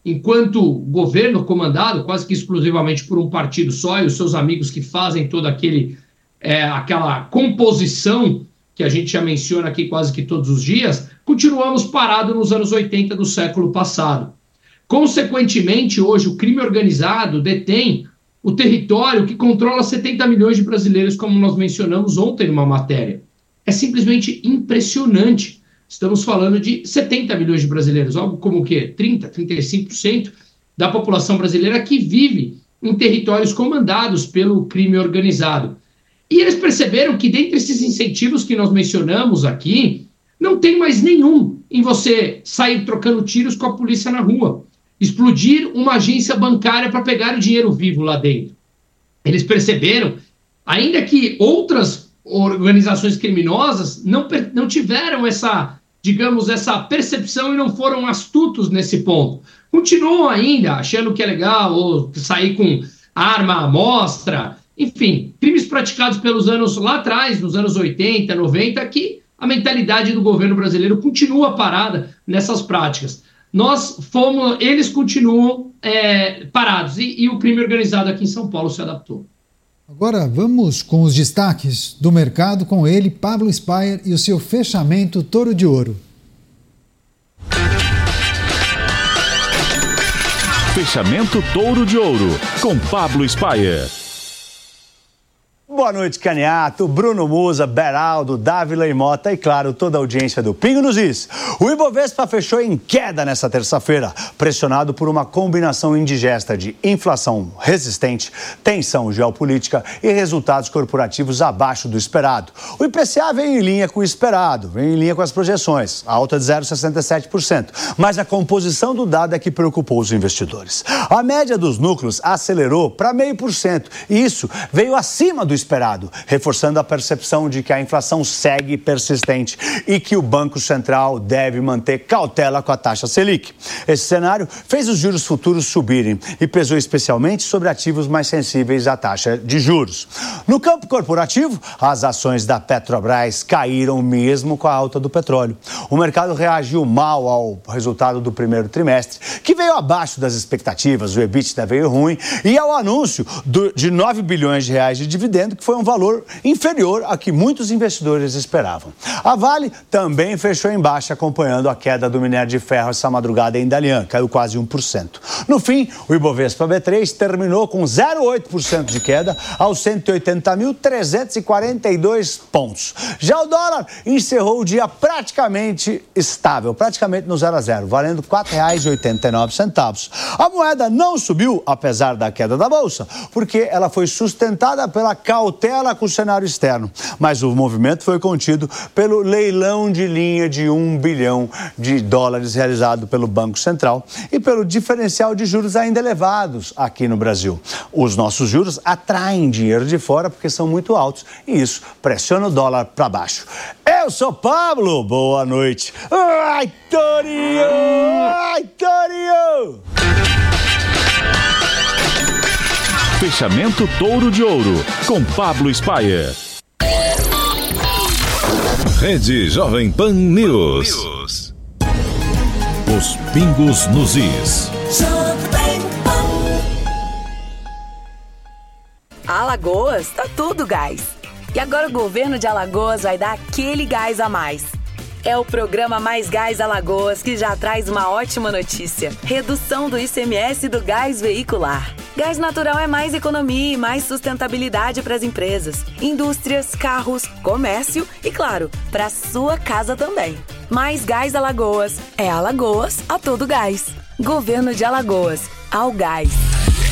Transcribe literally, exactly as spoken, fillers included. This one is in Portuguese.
enquanto governo comandado quase que exclusivamente por um partido só e os seus amigos que fazem toda aquele, é, aquela composição que a gente já menciona aqui quase que todos os dias, continuamos parados nos anos oitenta do século passado. Consequentemente, hoje o crime organizado detém o território que controla setenta milhões de brasileiros, como nós mencionamos ontem numa matéria. É simplesmente impressionante. Estamos falando de setenta milhões de brasileiros, algo como o quê? trinta, trinta e cinco por cento da população brasileira que vive em territórios comandados pelo crime organizado. E eles perceberam que dentre esses incentivos que nós mencionamos aqui, não tem mais nenhum em você sair trocando tiros com a polícia na rua, explodir uma agência bancária para pegar o dinheiro vivo lá dentro. Eles perceberam, ainda que outras organizações criminosas não, não tiveram essa, digamos, essa percepção e não foram astutos nesse ponto. Continuam ainda achando que é legal ou sair com arma à mostra, enfim, crimes praticados pelos anos lá atrás, nos anos oitenta, noventa, que a mentalidade do governo brasileiro continua parada nessas práticas. Nós fomos, eles continuam é, parados e, e o crime organizado aqui em São Paulo se adaptou. Agora vamos com os destaques do mercado com ele, Pablo Spyer, e o seu fechamento Touro de Ouro. Fechamento Touro de Ouro, com Pablo Spyer. Boa noite, Caniato, Bruno Musa, Beraldo, Dávila e Mota e, claro, toda a audiência do Pingo nos Is. O Ibovespa fechou em queda nesta terça-feira, pressionado por uma combinação indigesta de inflação resistente, tensão geopolítica e resultados corporativos abaixo do esperado. O I P C A vem em linha com o esperado, vem em linha com as projeções, alta de zero vírgula sessenta e sete por cento, mas a composição do dado é que preocupou os investidores. A média dos núcleos acelerou para zero vírgula cinco por cento e isso veio acima do esperado, reforçando a percepção de que a inflação segue persistente e que o Banco Central deve manter cautela com a taxa Selic. Esse cenário fez os juros futuros subirem e pesou especialmente sobre ativos mais sensíveis à taxa de juros. No campo corporativo, as ações da Petrobras caíram mesmo com a alta do petróleo. O mercado reagiu mal ao resultado do primeiro trimestre, que veio abaixo das expectativas, o EBITDA veio ruim, e ao anúncio do, de nove bilhões de reais de dividendos, que foi um valor inferior a que muitos investidores esperavam. A Vale também fechou em baixa, acompanhando a queda do minério de ferro essa madrugada em Dalian, caiu quase um por cento. No fim, o Ibovespa B três terminou com zero vírgula oito por cento de queda aos cento e oitenta mil trezentos e quarenta e dois pontos. Já o dólar encerrou o dia praticamente estável, praticamente no zero a zero, valendo quatro reais e oitenta e nove centavos. A moeda não subiu, apesar da queda da bolsa, porque ela foi sustentada pela cautela com o cenário externo. Mas o movimento foi contido pelo leilão de linha de um bilhão de dólares realizado pelo Banco Central e pelo diferencial de juros ainda elevados aqui no Brasil. Os nossos juros atraem dinheiro de fora porque são muito altos e isso pressiona o dólar para baixo. Eu sou Pablo, boa noite. Ai, Torinho! Ai, Torinho! Fechamento Touro de Ouro, com Pablo Spyer. Rede Jovem Pan News. Os pingos nos is. Alagoas, tá tudo gás. E agora o governo de Alagoas vai dar aquele gás a mais. É o programa Mais Gás Alagoas que já traz uma ótima notícia. Redução do I C M S do gás veicular. Gás natural é mais economia e mais sustentabilidade para as empresas, indústrias, carros, comércio e, claro, para sua casa também. Mais Gás Alagoas é Alagoas a todo gás. Governo de Alagoas, ao gás.